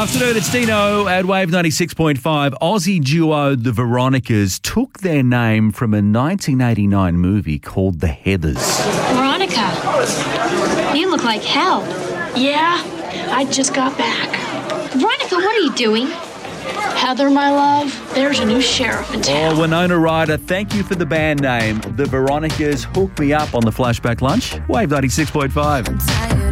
Afternoon, it's Dino at Wave 96.5. Aussie duo The Veronicas took their name from a 1989 movie called The Heathers. Veronica, you look like hell. Yeah, I just got back. Veronica, what are you doing? Heather, my love, there's a new sheriff in town. Oh, Winona Ryder, thank you for the band name. The Veronicas. Hook me up on the Flashback Lunch. Wave 96.5.